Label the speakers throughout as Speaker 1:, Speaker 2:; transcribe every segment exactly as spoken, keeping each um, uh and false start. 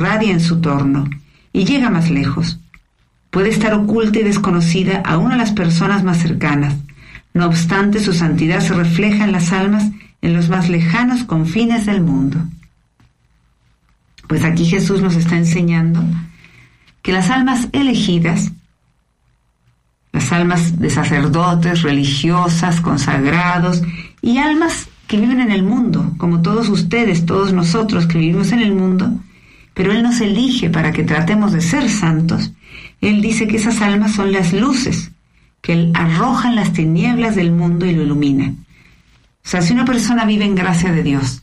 Speaker 1: irradia en su torno y llega más lejos. Puede estar oculta y desconocida aún a las personas más cercanas. No obstante, su santidad se refleja en las almas en los más lejanos confines del mundo. Pues aquí Jesús nos está enseñando que las almas elegidas, las almas de sacerdotes, religiosas, consagrados y almas que viven en el mundo, como todos ustedes, todos nosotros que vivimos en el mundo, pero Él nos elige para que tratemos de ser santos. Él dice que esas almas son las luces que Él arroja en las tinieblas del mundo y lo ilumina. O sea, si una persona vive en gracia de Dios,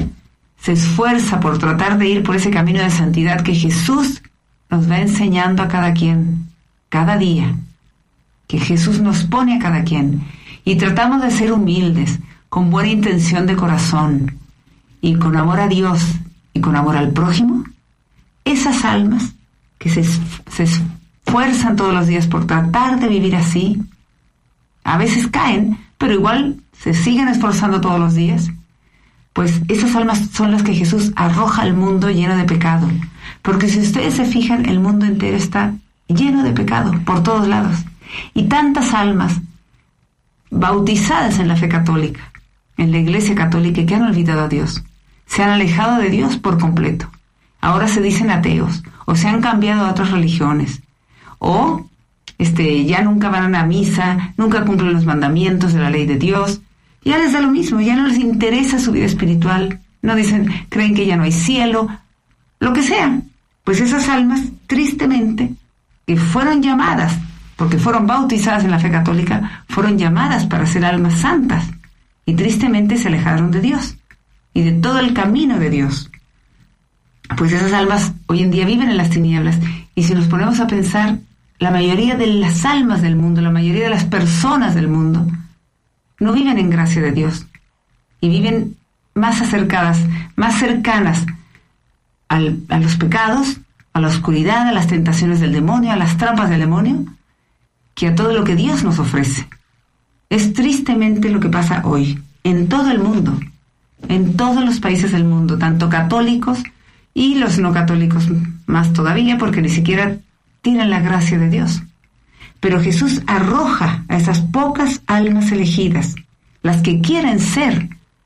Speaker 1: se esfuerza por tratar de ir por ese camino de santidad que Jesús nos va enseñando a cada quien, cada día, que Jesús nos pone a cada quien, y tratamos de ser humildes, con buena intención de corazón, y con amor a Dios, y con amor al prójimo, esas almas que se, se esfuerzan todos los días por tratar de vivir así, a veces caen, pero igual se siguen esforzando todos los días, pues esas almas son las que Jesús arroja al mundo lleno de pecado. Porque si ustedes se fijan, el mundo entero está lleno de pecado por todos lados. Y tantas almas bautizadas en la fe católica, en la Iglesia católica, que han olvidado a Dios, se han alejado de Dios por completo. Ahora se dicen ateos, o se han cambiado a otras religiones, o este, ya nunca van a misa, nunca cumplen los mandamientos de la ley de Dios. Ya les da lo mismo, ya no les interesa su vida espiritual. No dicen, creen que ya no hay cielo, lo que sea. Pues esas almas, tristemente, que fueron llamadas, porque fueron bautizadas en la fe católica, fueron llamadas para ser almas santas, y tristemente se alejaron de Dios y de todo el camino de Dios. Pues esas almas hoy en día viven en las tinieblas, y si nos ponemos a pensar, la mayoría de las almas del mundo, la mayoría de las personas del mundo, no viven en gracia de Dios, y viven más acercadas, más cercanas al, a los pecados, a la oscuridad, a las tentaciones del demonio, a las trampas del demonio, que a todo lo que Dios nos ofrece. Es tristemente lo que pasa hoy, en todo el mundo, en todos los países del mundo, tanto católicos y los no católicos más todavía, porque ni siquiera tienen la gracia de Dios. Pero Jesús arroja a esas pocas almas elegidas, las que quieren ser,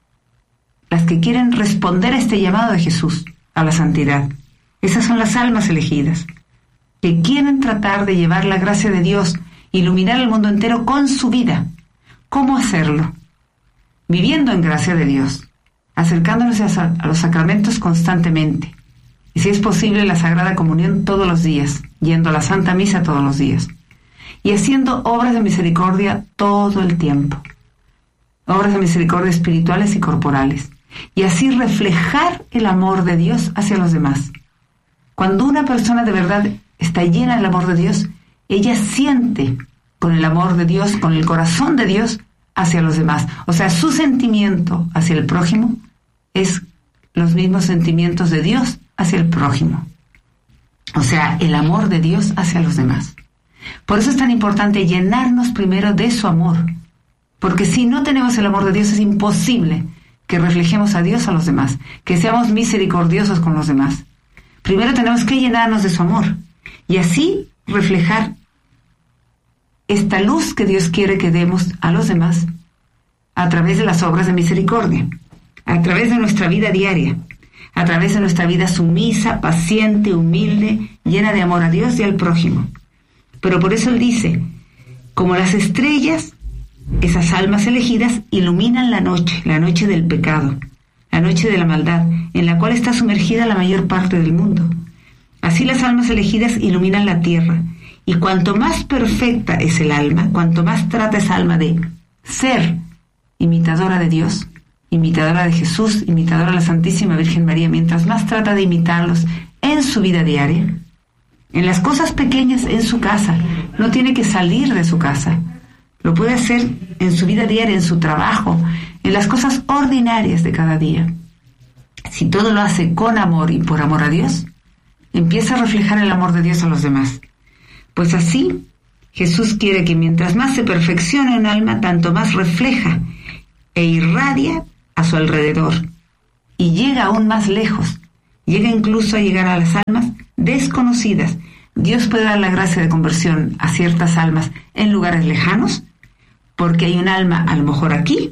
Speaker 1: las que quieren responder a este llamado de Jesús, a la santidad. Esas son las almas elegidas, que quieren tratar de llevar la gracia de Dios, iluminar el mundo entero con su vida. ¿Cómo hacerlo? Viviendo en gracia de Dios, acercándonos a, a los sacramentos constantemente, y si es posible la Sagrada Comunión todos los días, yendo a la Santa Misa todos los días, y haciendo obras de misericordia todo el tiempo, obras de misericordia espirituales y corporales, y así reflejar el amor de Dios hacia los demás. Cuando una persona de verdad está llena del amor de Dios, ella siente con el amor de Dios, con el corazón de Dios hacia los demás. O sea, su sentimiento hacia el prójimo es los mismos sentimientos de Dios hacia el prójimo. O sea, el amor de Dios hacia los demás. Por eso es tan importante llenarnos primero de su amor, porque si no tenemos el amor de Dios es imposible que reflejemos a Dios a los demás, que seamos misericordiosos con los demás. Primero tenemos que llenarnos de su amor y así reflejar esta luz que Dios quiere que demos a los demás a través de las obras de misericordia, a través de nuestra vida diaria, a través de nuestra vida sumisa, paciente, humilde, llena de amor a Dios y al prójimo. Pero por eso Él dice, como las estrellas, esas almas elegidas iluminan la noche, la noche del pecado, la noche de la maldad, en la cual está sumergida la mayor parte del mundo. Así las almas elegidas iluminan la tierra, y cuanto más perfecta es el alma, cuanto más trata esa alma de ser imitadora de Dios, imitadora de Jesús, imitadora de la Santísima Virgen María, mientras más trata de imitarlos en su vida diaria, en las cosas pequeñas en su casa, no tiene que salir de su casa, lo puede hacer en su vida diaria, en su trabajo, en las cosas ordinarias de cada día. Si todo lo hace con amor y por amor a Dios, empieza a reflejar el amor de Dios a los demás. Pues así, Jesús quiere que mientras más se perfeccione un alma, tanto más refleja e irradia a su alrededor y llega aún más lejos, llega incluso a llegar a las almas desconocidas. Dios puede dar la gracia de conversión a ciertas almas en lugares lejanos, porque hay un alma, a lo mejor aquí,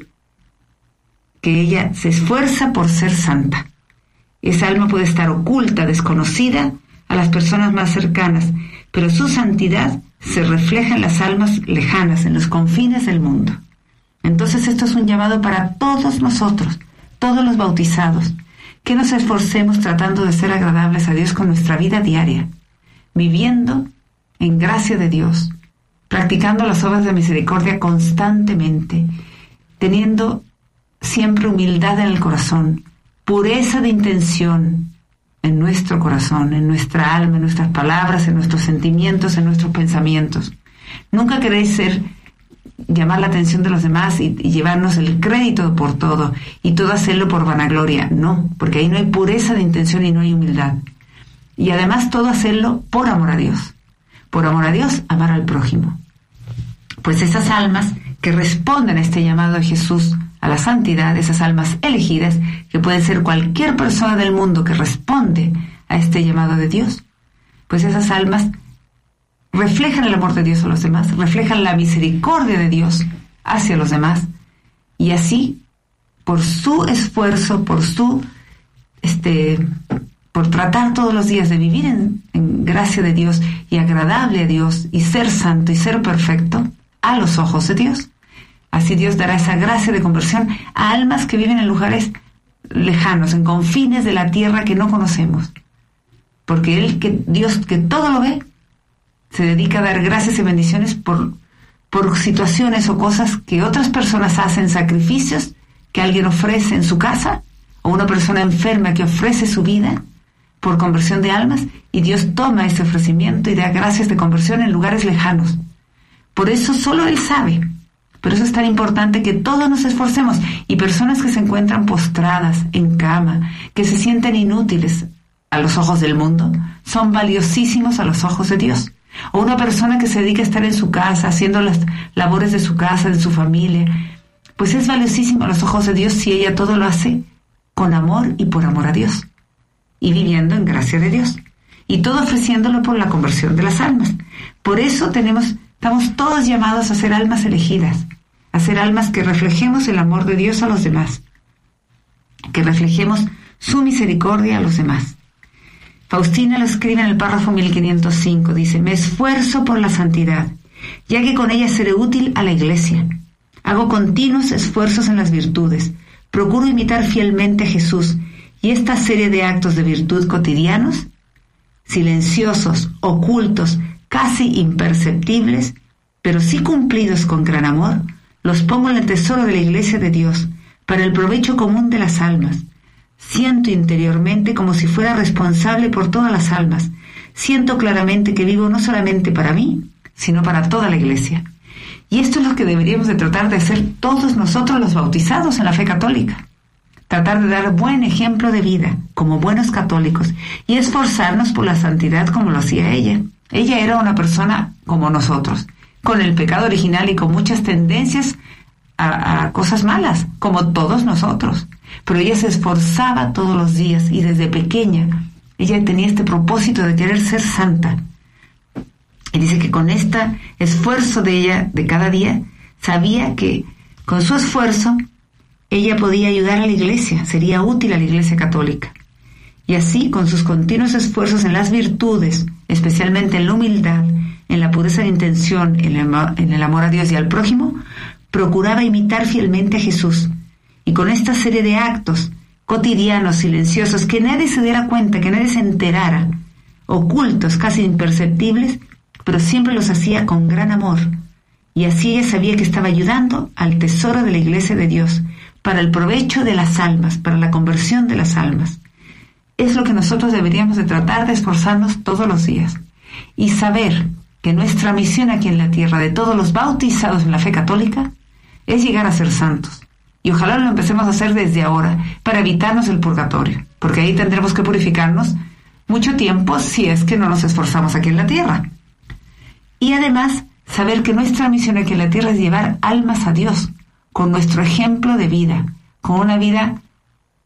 Speaker 1: que ella se esfuerza por ser santa. Esa alma puede estar oculta, desconocida a las personas más cercanas, pero su santidad se refleja en las almas lejanas, en los confines del mundo. Entonces esto es un llamado para todos nosotros, todos los bautizados, que nos esforcemos tratando de ser agradables a Dios con nuestra vida diaria, viviendo en gracia de Dios, practicando las obras de misericordia constantemente, teniendo siempre humildad en el corazón, pureza de intención en nuestro corazón, en nuestra alma, en nuestras palabras, en nuestros sentimientos, en nuestros pensamientos. Nunca queréis ser, llamar la atención de los demás y, y llevarnos el crédito por todo, y todo hacerlo por vanagloria. No, porque ahí no hay pureza de intención y no hay humildad. Y además todo hacerlo por amor a Dios. Por amor a Dios, amar al prójimo. Pues esas almas que responden a este llamado de Jesús a la santidad, esas almas elegidas, que pueden ser cualquier persona del mundo que responde a este llamado de Dios, pues esas almas reflejan el amor de Dios a los demás, reflejan la misericordia de Dios hacia los demás, y así, por su esfuerzo, por su, este, por tratar todos los días de vivir en, en gracia de Dios y agradable a Dios y ser santo y ser perfecto a los ojos de Dios, así Dios dará esa gracia de conversión a almas que viven en lugares lejanos, en confines de la tierra que no conocemos, porque Él, que Dios que todo lo ve, se dedica a dar gracias y bendiciones por, por situaciones o cosas que otras personas hacen, sacrificios que alguien ofrece en su casa, o una persona enferma que ofrece su vida por conversión de almas, y Dios toma ese ofrecimiento y da gracias de conversión en lugares lejanos. Por eso solo Él sabe. Por eso es tan importante que todos nos esforcemos, y personas que se encuentran postradas en cama, que se sienten inútiles a los ojos del mundo, son valiosísimos a los ojos de Dios. O una persona que se dedica a estar en su casa, haciendo las labores de su casa, de su familia, pues es valiosísimo a los ojos de Dios si ella todo lo hace con amor y por amor a Dios, y viviendo en gracia de Dios, y todo ofreciéndolo por la conversión de las almas. Por eso tenemos, estamos todos llamados a ser almas elegidas, a ser almas que reflejemos el amor de Dios a los demás, que reflejemos su misericordia a los demás. Faustina lo escribe en el párrafo mil quinientos cinco, dice: me esfuerzo por la santidad, ya que con ella seré útil a la Iglesia. Hago continuos esfuerzos en las virtudes, procuro imitar fielmente a Jesús, y esta serie de actos de virtud cotidianos, silenciosos, ocultos, casi imperceptibles, pero sí cumplidos con gran amor, los pongo en el tesoro de la Iglesia de Dios, para el provecho común de las almas. Siento interiormente como si fuera responsable por todas las almas. Siento claramente que vivo no solamente para mí, sino para toda la Iglesia. Y esto es lo que deberíamos de tratar de hacer todos nosotros los bautizados en la fe católica. Tratar de dar buen ejemplo de vida, como buenos católicos, y esforzarnos por la santidad como lo hacía ella. Ella era una persona como nosotros, con el pecado original y con muchas tendencias a, a cosas malas, como todos nosotros. Pero ella se esforzaba todos los días, y desde pequeña ella tenía este propósito de querer ser santa. Y dice que con este esfuerzo de ella de cada día, sabía que con su esfuerzo ella podía ayudar a la Iglesia, sería útil a la Iglesia católica. Y así, con sus continuos esfuerzos en las virtudes, especialmente en la humildad, en la pureza de intención, en el amor, en el amor a Dios y al prójimo, procuraba imitar fielmente a Jesús. Y con esta serie de actos cotidianos, silenciosos, que nadie se diera cuenta, que nadie se enterara, ocultos, casi imperceptibles, pero siempre los hacía con gran amor. Y así ella sabía que estaba ayudando al tesoro de la Iglesia de Dios, para el provecho de las almas, para la conversión de las almas. Es lo que nosotros deberíamos de tratar de esforzarnos todos los días. Y saber que nuestra misión aquí en la tierra, de todos los bautizados en la fe católica, es llegar a ser santos. Y ojalá lo empecemos a hacer desde ahora, para evitarnos el purgatorio, porque ahí tendremos que purificarnos mucho tiempo si es que no nos esforzamos aquí en la tierra. Y además, saber que nuestra misión aquí en la tierra es llevar almas a Dios, con nuestro ejemplo de vida, con una vida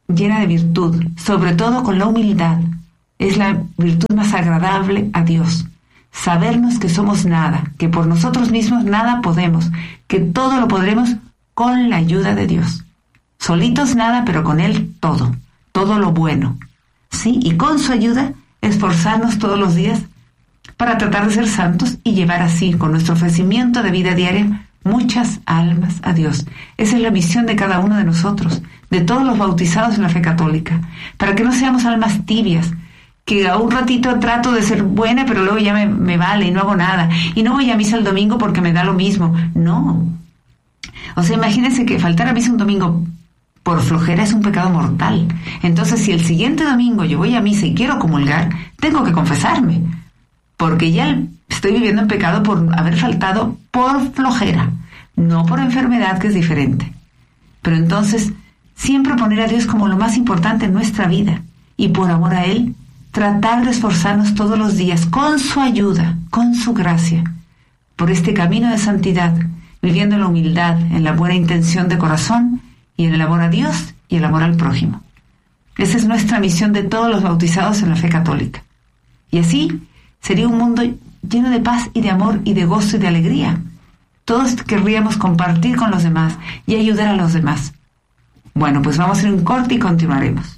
Speaker 1: llena de virtud, sobre todo con la humildad. Es la virtud más agradable a Dios. Sabernos que somos nada, que por nosotros mismos nada podemos, que todo lo podremos con la ayuda de Dios. Solitos nada, pero con Él todo, todo lo bueno. Sí, y con su ayuda esforzarnos todos los días para tratar de ser santos y llevar así, con nuestro ofrecimiento de vida diaria, muchas almas a Dios. Esa es la misión de cada uno de nosotros, de todos los bautizados en la fe católica, para que no seamos almas tibias, que a un ratito trato de ser buena, pero luego ya me, me vale y no hago nada, y no voy a misa el domingo porque me da lo mismo. No. O sea, imagínense que faltar a misa un domingo por flojera es un pecado mortal. Entonces, si el siguiente domingo yo voy a misa y quiero comulgar, tengo que confesarme, porque ya estoy viviendo en pecado por haber faltado por flojera, no por enfermedad, que es diferente. Pero entonces, siempre poner a Dios como lo más importante en nuestra vida, y por amor a Él, tratar de esforzarnos todos los días con su ayuda, con su gracia, por este camino de santidad, viviendo en la humildad, en la buena intención de corazón y en el amor a Dios y el amor al prójimo. Esa es nuestra misión de todos los bautizados en la fe católica. Y así sería un mundo lleno de paz y de amor y de gozo y de alegría. Todos querríamos compartir con los demás y ayudar a los demás. Bueno, pues vamos a hacer un corte y continuaremos.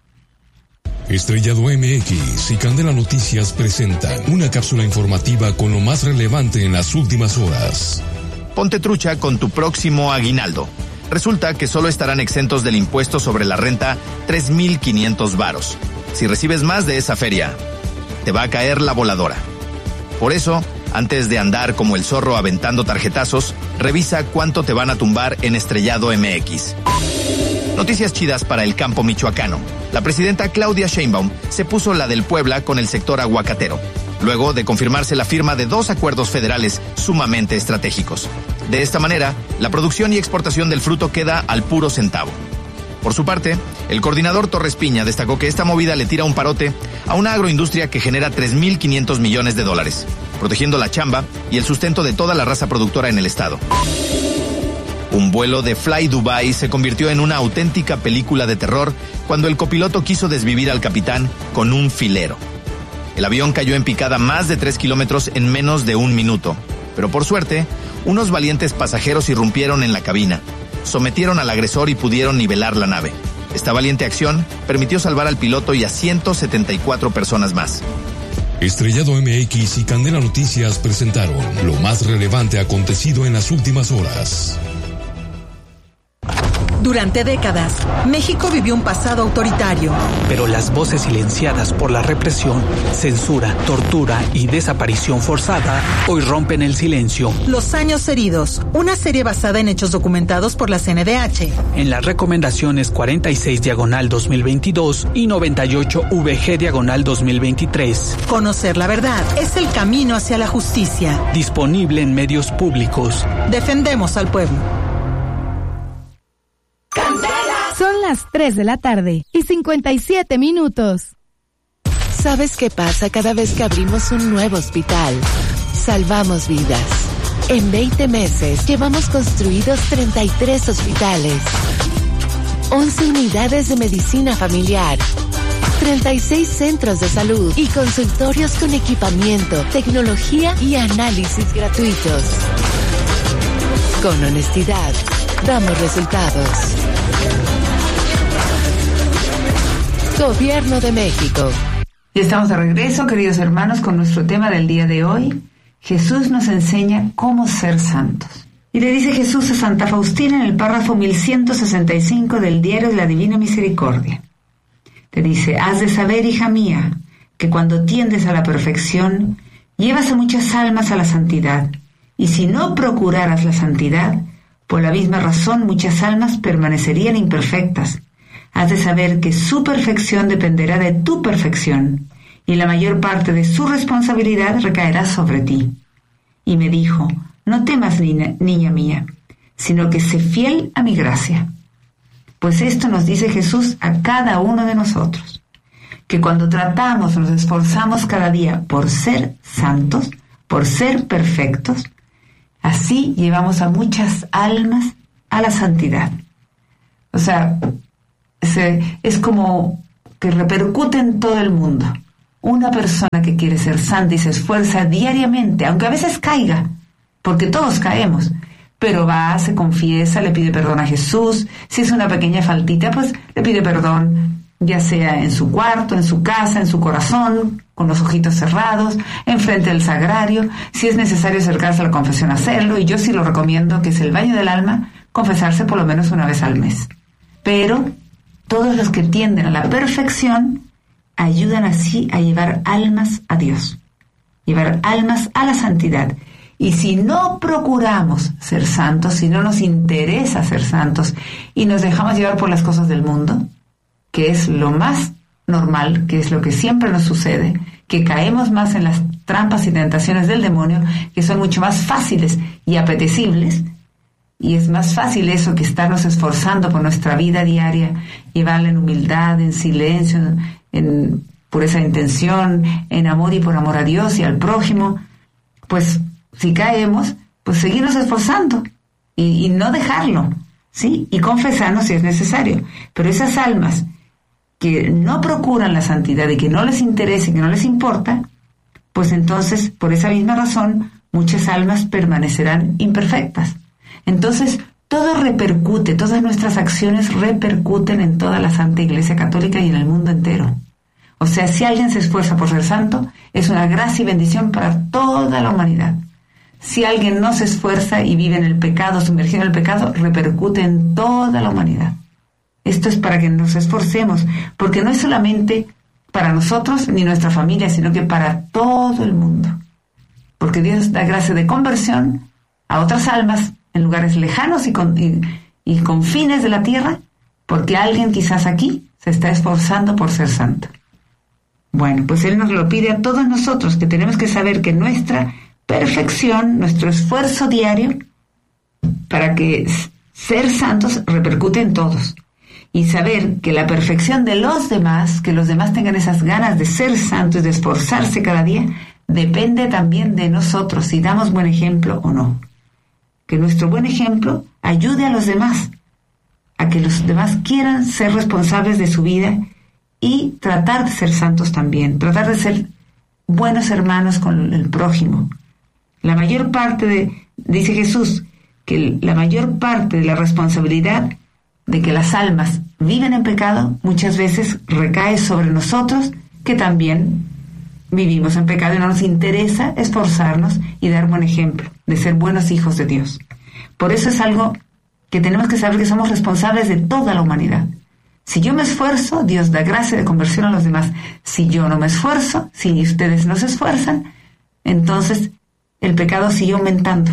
Speaker 2: Estrellado M X y Candela Noticias presentan una cápsula informativa con lo más relevante en las últimas horas.
Speaker 3: Ponte trucha con tu próximo aguinaldo. Resulta que solo estarán exentos del impuesto sobre la renta tres mil quinientos varos. Si recibes más de esa feria, te va a caer la voladora. Por eso, antes de andar como el zorro aventando tarjetazos, revisa cuánto te van a tumbar en Estrellado M X. Noticias chidas para el campo michoacano. La presidenta Claudia Sheinbaum se puso la del Puebla con el sector aguacatero, luego de confirmarse la firma de dos acuerdos federales sumamente estratégicos. De esta manera, la producción y exportación del fruto queda al puro centavo. Por su parte, el coordinador Torres Piña destacó que esta movida le tira un parote a una agroindustria que genera tres mil quinientos millones de dólares, protegiendo la chamba y el sustento de toda la raza productora en el estado. Un vuelo de Fly Dubai se convirtió en una auténtica película de terror cuando el copiloto quiso desvivir al capitán con un filero. El avión cayó en picada más de tres kilómetros en menos de un minuto, pero por suerte, unos valientes pasajeros irrumpieron en la cabina, sometieron al agresor y pudieron nivelar la nave. Esta valiente acción permitió salvar al piloto y a ciento setenta y cuatro personas más.
Speaker 2: Estrellado M X y Candela Noticias presentaron lo más relevante acontecido en las últimas horas.
Speaker 4: Durante décadas, México vivió un pasado autoritario.
Speaker 5: Pero las voces silenciadas por la represión, censura, tortura y desaparición forzada hoy rompen el silencio.
Speaker 4: Los años heridos, una serie basada en hechos documentados por la C N D H.
Speaker 5: En las recomendaciones cuarenta y seis diagonal dos mil veintidós y noventa y ocho V G diagonal dos mil veintitrés.
Speaker 4: Conocer la verdad es el camino hacia la justicia.
Speaker 5: Disponible en medios públicos.
Speaker 4: Defendemos al pueblo.
Speaker 6: Son las tres de la tarde y cincuenta y siete minutos.
Speaker 7: ¿Sabes qué pasa cada vez que abrimos un nuevo hospital? Salvamos vidas. En veinte meses llevamos construidos treinta y tres hospitales, once unidades de medicina familiar, treinta y seis centros de salud y consultorios con equipamiento, tecnología y análisis gratuitos. Con honestidad, damos resultados. Gobierno de México.
Speaker 1: Y estamos de regreso, queridos hermanos, con nuestro tema del día de hoy. Jesús nos enseña cómo ser santos. Y le dice Jesús a Santa Faustina en el párrafo mil ciento sesenta y cinco del Diario de la Divina Misericordia. Le dice: has de saber, hija mía, que cuando tiendes a la perfección, llevas a muchas almas a la santidad. Y si no procuraras la santidad, por la misma razón muchas almas permanecerían imperfectas. Has de saber que su perfección dependerá de tu perfección, y la mayor parte de su responsabilidad recaerá sobre ti. Y me dijo: no temas, niña, niña mía, sino que sé fiel a mi gracia. Pues esto nos dice Jesús a cada uno de nosotros, que cuando tratamos, nos esforzamos cada día por ser santos, por ser perfectos, así llevamos a muchas almas a la santidad. O sea, se, es como que repercute en todo el mundo. Una persona que quiere ser santa y se esfuerza diariamente, aunque a veces caiga, porque todos caemos, pero va, se confiesa, le pide perdón a Jesús. Si es una pequeña faltita, pues le pide perdón, ya sea en su cuarto, en su casa, en su corazón, con los ojitos cerrados, enfrente del sagrario. Si es necesario acercarse a la confesión, hacerlo, y yo sí lo recomiendo, que es el baño del alma, confesarse por lo menos una vez al mes. Pero todos los que tienden a la perfección ayudan así a llevar almas a Dios, llevar almas a la santidad. Y si no procuramos ser santos, si no nos interesa ser santos y nos dejamos llevar por las cosas del mundo, que es lo más normal, que es lo que siempre nos sucede, que caemos más en las trampas y tentaciones del demonio, que son mucho más fáciles y apetecibles, y es más fácil eso que estarnos esforzando por nuestra vida diaria, llevarla en humildad, en silencio, en pureza de intención, en amor y por amor a Dios y al prójimo. Pues si caemos, pues seguirnos esforzando y, y no dejarlo, ¿sí? Y confesarnos si es necesario. Pero esas almas que no procuran la santidad y que no les interesa y que no les importa, pues entonces, por esa misma razón, muchas almas permanecerán imperfectas. Entonces, todo repercute, todas nuestras acciones repercuten en toda la Santa Iglesia Católica y en el mundo entero. O sea, si alguien se esfuerza por ser santo, es una gracia y bendición para toda la humanidad. Si alguien no se esfuerza y vive en el pecado, sumergido en el pecado, repercute en toda la humanidad. Esto es para que nos esforcemos, porque no es solamente para nosotros ni nuestra familia, sino que para todo el mundo. Porque Dios da gracia de conversión a otras almas en lugares lejanos y, con, y, y confines de la tierra, porque alguien quizás aquí se está esforzando por ser santo. Bueno, pues Él nos lo pide a todos nosotros, que tenemos que saber que nuestra perfección, nuestro esfuerzo diario para que ser santos repercute en todos. Y saber que la perfección de los demás, que los demás tengan esas ganas de ser santos y de esforzarse cada día, depende también de nosotros, si damos buen ejemplo o no. Que nuestro buen ejemplo ayude a los demás, a que los demás quieran ser responsables de su vida y tratar de ser santos también, tratar de ser buenos hermanos con el prójimo. La mayor parte de, dice Jesús, que la mayor parte de la responsabilidad de que las almas viven en pecado muchas veces recae sobre nosotros, que también vivimos en pecado y no nos interesa esforzarnos y dar buen ejemplo de ser buenos hijos de Dios. Por eso es algo que tenemos que saber, que somos responsables de toda la humanidad. Si yo me esfuerzo, Dios da gracia de conversión a los demás. Si yo no me esfuerzo, si ustedes no se esfuerzan, entonces el pecado sigue aumentando.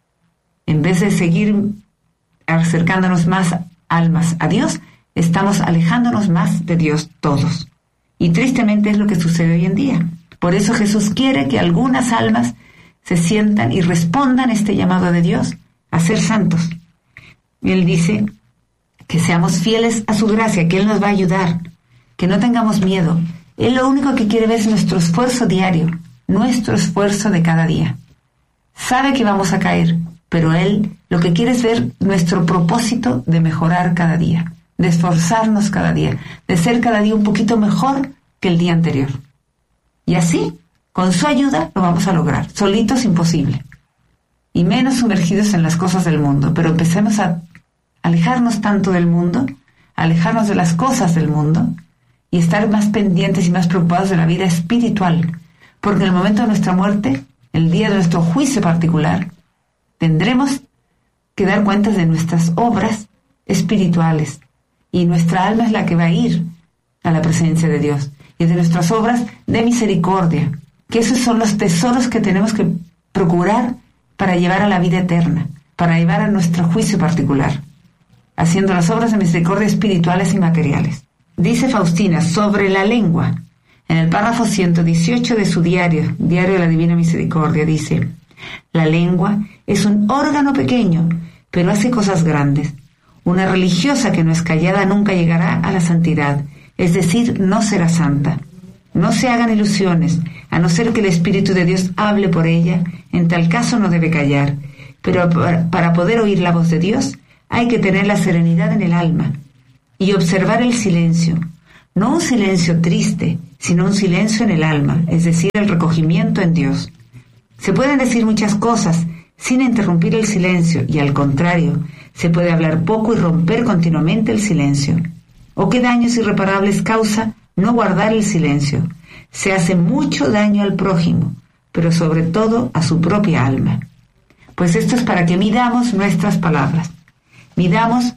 Speaker 1: En vez de seguir acercándonos más almas a Dios, estamos alejándonos más de Dios todos. Y tristemente es lo que sucede hoy en día. Por eso Jesús quiere que algunas almas se sientan y respondan este llamado de Dios a ser santos. Y Él dice que seamos fieles a su gracia, que Él nos va a ayudar, que no tengamos miedo. Él lo único que quiere ver es nuestro esfuerzo diario, nuestro esfuerzo de cada día. Sabe que vamos a caer, pero Él lo que quiere es ver nuestro propósito de mejorar cada día, de esforzarnos cada día, de ser cada día un poquito mejor que el día anterior. Y así, con su ayuda, lo vamos a lograr. Solitos, imposible. Y menos sumergidos en las cosas del mundo. Pero empecemos a alejarnos tanto del mundo, alejarnos de las cosas del mundo y estar más pendientes y más preocupados de la vida espiritual. Porque en el momento de nuestra muerte, el día de nuestro juicio particular, tendremos que dar cuentas de nuestras obras espirituales. Y nuestra alma es la que va a ir a la presencia de Dios. Y de nuestras obras de misericordia. Que esos son los tesoros que tenemos que procurar para llevar a la vida eterna, para llevar a nuestro juicio particular, haciendo las obras de misericordia espirituales y materiales. Dice Faustina sobre la lengua, en el párrafo ciento dieciocho de su diario, Diario de la Divina Misericordia, dice: la lengua es un órgano pequeño, pero hace cosas grandes. Una religiosa que no es callada nunca llegará a la santidad, es decir, no será santa. No se hagan ilusiones, a no ser que el Espíritu de Dios hable por ella, en tal caso no debe callar. Pero para poder oír la voz de Dios, hay que tener la serenidad en el alma. y observar el silencio, no un silencio triste, sino un silencio en el alma, es decir, el recogimiento en Dios. Se pueden decir muchas cosas sin interrumpir el silencio y, al contrario, se puede hablar poco y romper continuamente el silencio. ¿O qué daños irreparables causa no guardar el silencio? Se hace mucho daño al prójimo, pero sobre todo a su propia alma. Pues esto es para que midamos nuestras palabras, midamos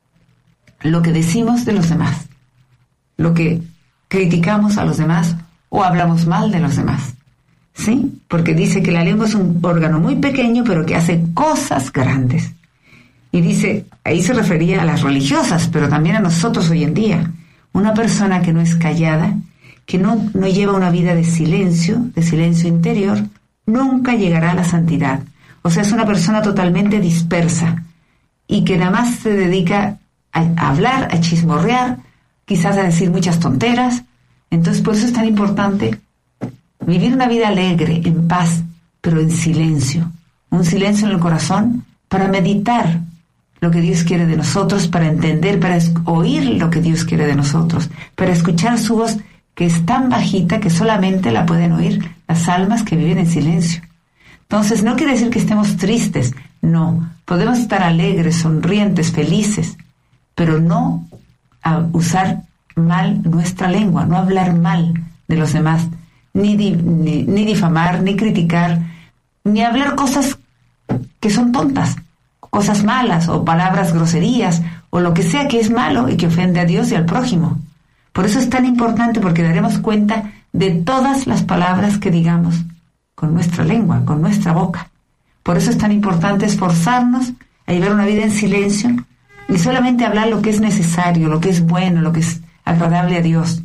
Speaker 1: lo que decimos de los demás, lo que criticamos a los demás o hablamos mal de los demás. ¿Sí? Porque dice que la lengua es un órgano muy pequeño, pero que hace cosas grandes. Y dice, ahí se refería a las religiosas, pero también a nosotros hoy en día. Una persona que no es callada, que no, no lleva una vida de silencio, de silencio interior, nunca llegará a la santidad. O sea, es una persona totalmente dispersa y que nada más se dedica a, a hablar, a chismorrear, quizás a decir muchas tonteras. Entonces, por eso es tan importante vivir una vida alegre, en paz, pero en silencio. Un silencio en el corazón para meditar lo que Dios quiere de nosotros, para entender, para oír lo que Dios quiere de nosotros, para escuchar su voz que es tan bajita que solamente la pueden oír las almas que viven en silencio. Entonces, no quiere decir que estemos tristes, no. Podemos estar alegres, sonrientes, felices, pero no a usar mal nuestra lengua, no hablar mal de los demás, Ni, di, ni, ni difamar, ni criticar, ni hablar cosas que son tontas, cosas malas o palabras groserías o lo que sea que es malo y que ofende a Dios y al prójimo. Por eso es tan importante, porque daremos cuenta de todas las palabras que digamos con nuestra lengua, con nuestra boca. Por eso es tan importante esforzarnos a llevar una vida en silencio y solamente hablar lo que es necesario, lo que es bueno, lo que es agradable a Dios,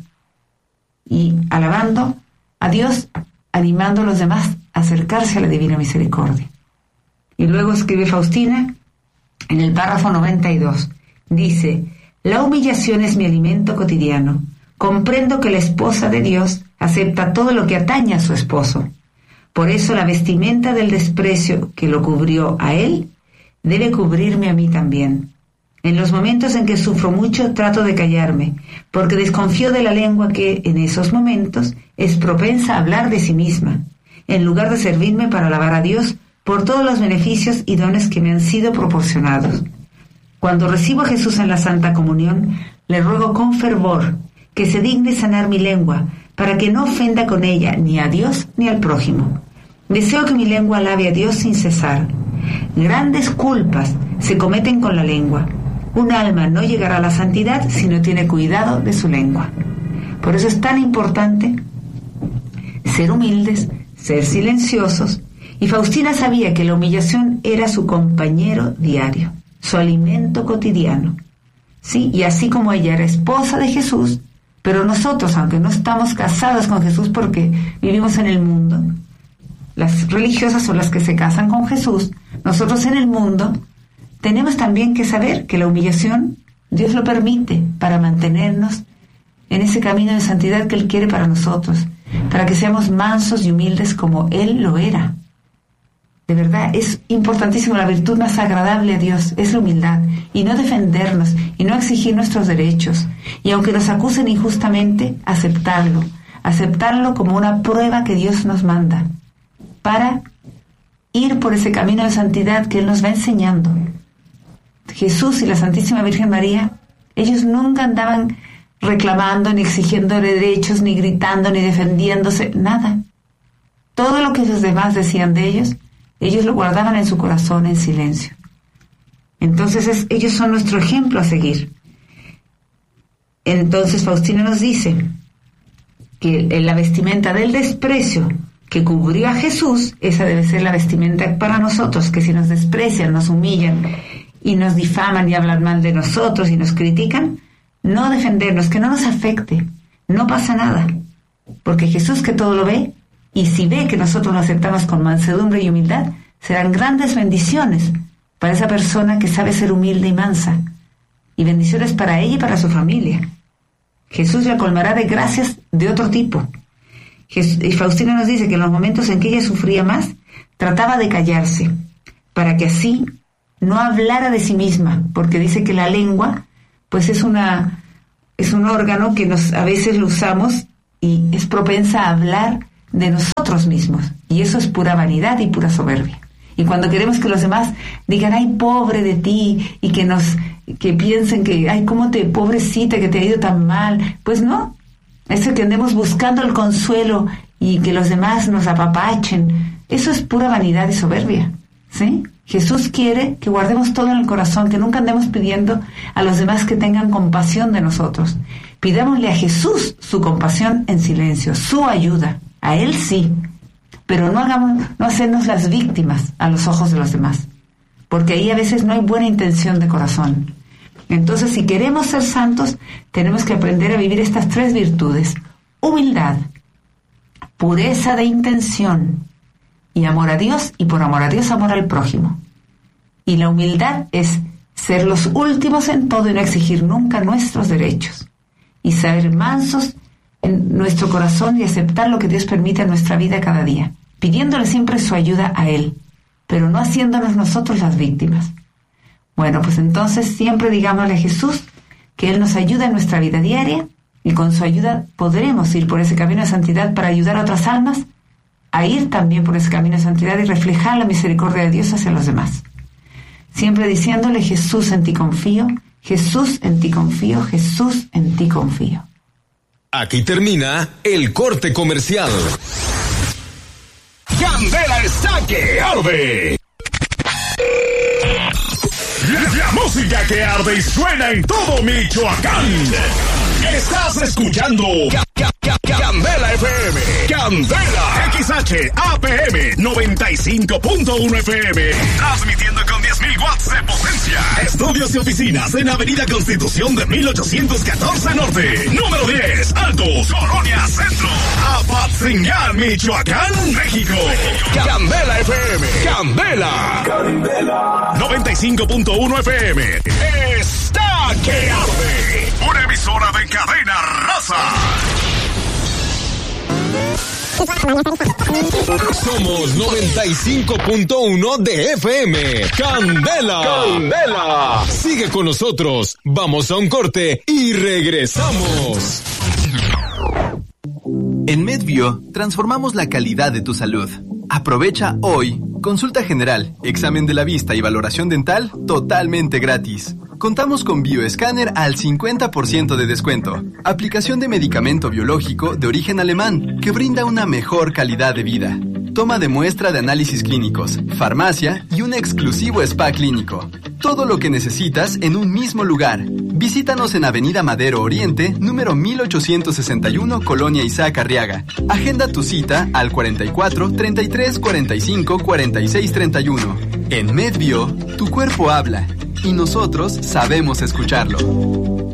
Speaker 1: y alabando a Dios, animando a los demás a acercarse a la divina misericordia. Y luego escribe Faustina en el párrafo noventa y dos, dice: la humillación es mi alimento cotidiano. Comprendo que la esposa de Dios acepta todo lo que atañe a su esposo. Por eso la vestimenta del desprecio que lo cubrió a él debe cubrirme a mí también. En los momentos en que sufro mucho trato de callarme, porque desconfío de la lengua que, en esos momentos, es propensa a hablar de sí misma, en lugar de servirme para alabar a Dios por todos los beneficios y dones que me han sido proporcionados. Cuando recibo a Jesús en la Santa Comunión, le ruego con fervor que se digne sanar mi lengua, para que no ofenda con ella ni a Dios ni al prójimo. Deseo que mi lengua alabe a Dios sin cesar. Grandes culpas se cometen con la lengua. Un alma no llegará a la santidad si no tiene cuidado de su lengua. Por eso es tan importante ser humildes, ser silenciosos. Y Faustina sabía que la humillación era su compañero diario, su alimento cotidiano. Sí, y así como ella era esposa de Jesús, pero nosotros, aunque no estamos casados con Jesús porque vivimos en el mundo, las religiosas son las que se casan con Jesús, nosotros en el mundo tenemos también que saber que la humillación Dios lo permite para mantenernos en ese camino de santidad que Él quiere para nosotros, para que seamos mansos y humildes como Él lo era. De verdad, es importantísimo, la virtud más agradable a Dios es la humildad, y no defendernos, y no exigir nuestros derechos, y aunque nos acusen injustamente, aceptarlo, aceptarlo como una prueba que Dios nos manda, para ir por ese camino de santidad que Él nos va enseñando. Jesús y la Santísima Virgen María, ellos nunca andaban reclamando, ni exigiendo derechos, ni gritando, ni defendiéndose, nada. Todo lo que los demás decían de ellos, ellos lo guardaban en su corazón en silencio. Entonces es, ellos son nuestro ejemplo a seguir. Entonces Faustina nos dice que en la vestimenta del desprecio que cubrió a Jesús, esa debe ser la vestimenta para nosotros, que si nos desprecian, nos humillan y nos difaman y hablan mal de nosotros y nos critican, no defendernos, que no nos afecte, no pasa nada, porque Jesús, que todo lo ve, y si ve que nosotros lo aceptamos con mansedumbre y humildad, serán grandes bendiciones para esa persona que sabe ser humilde y mansa, y bendiciones para ella y para su familia. Jesús la colmará de gracias de otro tipo. Y Faustina nos dice que en los momentos en que ella sufría más, trataba de callarse, para que así no hablara de sí misma, porque dice que la lengua pues es una es un órgano que nos a veces lo usamos y es propensa a hablar de nosotros mismos, y eso es pura vanidad y pura soberbia. Y cuando queremos que los demás digan, ay, pobre de ti, y que nos que piensen que, ay, cómo te, pobrecita, que te ha ido tan mal, pues no, eso que andemos buscando el consuelo y que los demás nos apapachen, eso es pura vanidad y soberbia, ¿sí? Jesús quiere que guardemos todo en el corazón, que nunca andemos pidiendo a los demás que tengan compasión de nosotros. Pidámosle a Jesús su compasión en silencio, su ayuda, a Él sí, pero no hagamos, no hacernos las víctimas a los ojos de los demás, porque ahí a veces no hay buena intención de corazón. Entonces, si queremos ser santos, tenemos que aprender a vivir estas tres virtudes: humildad, pureza de intención y amor a Dios, y por amor a Dios, amor al prójimo. Y la humildad es ser los últimos en todo y no exigir nunca nuestros derechos, y saber mansos en nuestro corazón y aceptar lo que Dios permite en nuestra vida cada día, pidiéndole siempre su ayuda a Él, pero no haciéndonos nosotros las víctimas. Bueno, pues entonces siempre digámosle a Jesús que Él nos ayuda en nuestra vida diaria, y con su ayuda podremos ir por ese camino de santidad para ayudar a otras almas a ir también por ese camino de santidad y reflejar la misericordia de Dios hacia los demás. Siempre diciéndole: Jesús, en ti confío, Jesús, en ti confío, Jesús, en ti confío.
Speaker 2: Aquí termina el corte comercial.
Speaker 8: Candela está que arde. La, la música que arde y suena en todo Michoacán. Estás escuchando Ca- Ca- Ca- Candela F M. Candela X H A P M noventa y cinco punto uno F M. Transmitiendo con diez mil watts de potencia. Estudios y oficinas en Avenida Constitución de mil ochocientos catorce Norte. Número diez, Altos, Colonia Centro. Apatzingán, Michoacán, México. Candela F M. Candela. Candela. noventa y cinco punto uno F M. Está que arde. Una emisora de cadena raza.
Speaker 2: Somos noventa y cinco punto uno de F M. Candela. Candela. Sigue con nosotros. Vamos a un corte y regresamos.
Speaker 9: En MedBio transformamos la calidad de tu salud. Aprovecha hoy consulta general, examen de la vista y valoración dental totalmente gratis. Contamos con Bioescáner al cincuenta por ciento de descuento. Aplicación de medicamento biológico de origen alemán que brinda una mejor calidad de vida. Toma de muestra de análisis clínicos, farmacia y un exclusivo spa clínico. Todo lo que necesitas en un mismo lugar. Visítanos en Avenida Madero Oriente, número mil ochocientos sesenta y uno, Colonia Isaac Arriaga. Agenda tu cita al cuarenta y cuatro, treinta y tres, cuarenta y cinco, cuarenta y seis, treinta y uno. En MedBio, tu cuerpo habla y nosotros sabemos escucharlo.